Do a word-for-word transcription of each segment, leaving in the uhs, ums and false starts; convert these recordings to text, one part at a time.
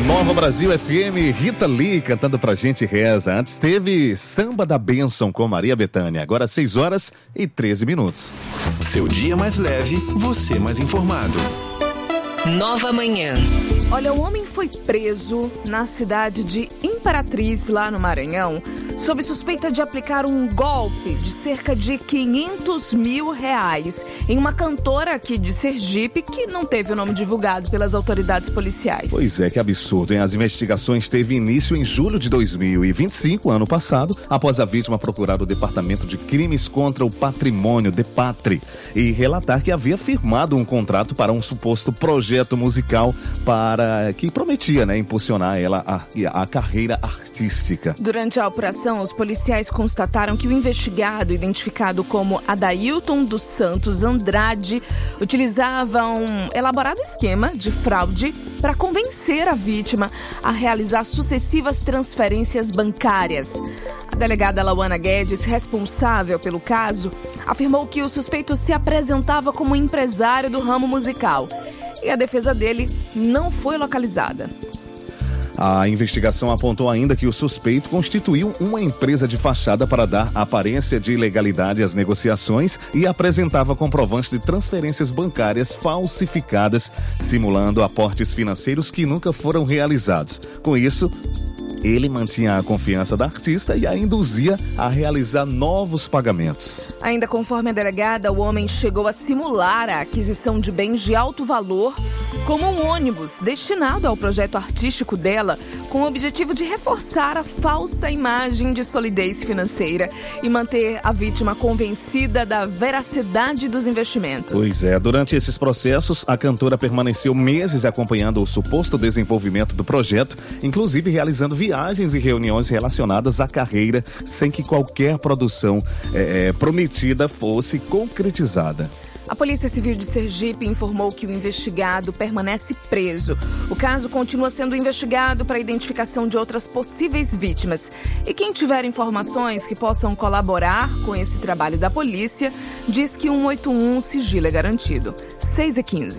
Nova Brasil F M, Rita Lee cantando pra gente reza. Antes teve Samba da Bênção com Maria Bethânia. Agora seis horas e treze minutos. Seu dia mais leve, você mais informado. Nova Manhã. Olha, o homem foi preso na cidade de Imperatriz, lá no Maranhão, sob suspeita de aplicar um golpe de cerca de quinhentos mil reais em uma cantora aqui de Sergipe que não teve o nome divulgado pelas autoridades policiais. Pois é, que absurdo, hein? As investigações teve início em julho de dois mil e vinte e cinco, ano passado, após a vítima procurar o Departamento de Crimes contra o Patrimônio, DEPATRI, e relatar que havia firmado um contrato para um suposto projeto musical para que prometia, né, impulsionar ela a, a carreira artística. Durante a apuração, os policiais constataram que o investigado, identificado como Adailton dos Santos Andrade, utilizava um elaborado esquema de fraude para convencer a vítima a realizar sucessivas transferências bancárias. A delegada Lauana Guedes, responsável pelo caso, afirmou que o suspeito se apresentava como empresário do ramo musical e a defesa dele não foi localizada. A investigação apontou ainda que o suspeito constituiu uma empresa de fachada para dar aparência de legalidade às negociações e apresentava comprovantes de transferências bancárias falsificadas, simulando aportes financeiros que nunca foram realizados. Com isso, ele mantinha a confiança da artista e a induzia a realizar novos pagamentos. Ainda conforme a delegada, o homem chegou a simular a aquisição de bens de alto valor, como um ônibus destinado ao projeto artístico dela, com o objetivo de reforçar a falsa imagem de solidez financeira e manter a vítima convencida da veracidade dos investimentos. Pois é, durante esses processos, a cantora permaneceu meses acompanhando o suposto desenvolvimento do projeto, inclusive realizando viagens e reuniões relacionadas à carreira, sem que qualquer produção é, prometida fosse concretizada. A Polícia Civil de Sergipe informou que o investigado permanece preso. O caso continua sendo investigado para a identificação de outras possíveis vítimas. E quem tiver informações que possam colaborar com esse trabalho da polícia, diz que um oito um sigilo é garantido. seis e quinze.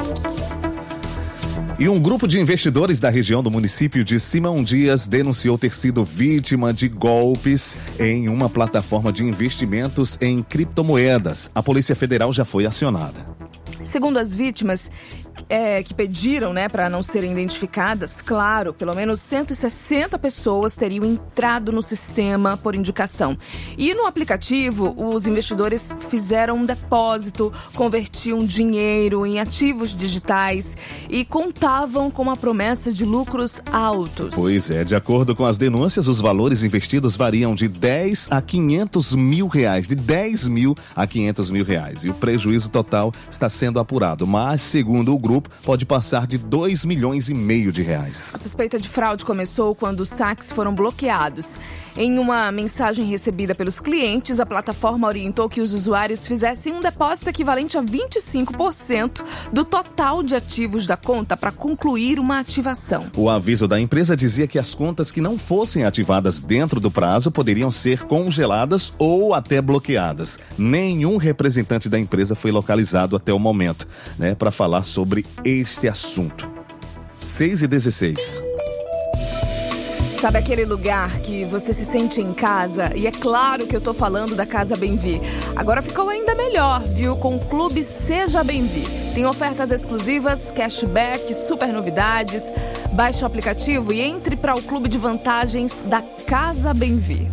E um grupo de investidores da região do município de Simão Dias denunciou ter sido vítima de golpes em uma plataforma de investimentos em criptomoedas. A Polícia Federal já foi acionada. Segundo as vítimas, é, que pediram, né, para não serem identificadas, claro, pelo menos cento e sessenta pessoas teriam entrado no sistema por indicação. E no aplicativo, os investidores fizeram um depósito, convertiam dinheiro em ativos digitais e contavam com a promessa de lucros altos. Pois é, de acordo com as denúncias, os valores investidos variam de dez a quinhentos mil reais, de dez mil a quinhentos mil reais. E o prejuízo total está sendo apurado, mas, segundo o grupo, pode passar de dois milhões e meio de reais. A suspeita de fraude começou quando os saques foram bloqueados. Em uma mensagem recebida pelos clientes, a plataforma orientou que os usuários fizessem um depósito equivalente a vinte e cinco por cento do total de ativos da conta para concluir uma ativação. O aviso da empresa dizia que as contas que não fossem ativadas dentro do prazo poderiam ser congeladas ou até bloqueadas. Nenhum representante da empresa foi localizado até o momento, né, para falar sobre este assunto. seis e dezesseis. Sabe aquele lugar que você se sente em casa? E é claro que eu tô falando da Casa Bem-Vi. Agora ficou ainda melhor, viu? Com o Clube Seja Bem-Vi. Tem ofertas exclusivas, cashback, super novidades. Baixe o aplicativo e entre para o clube de vantagens da Casa Bem-Vi.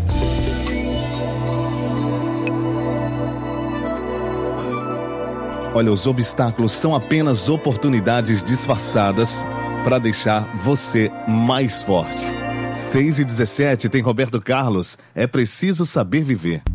Olha, os obstáculos são apenas oportunidades disfarçadas para deixar você mais forte. seis e dezessete, tem Roberto Carlos. É preciso saber viver.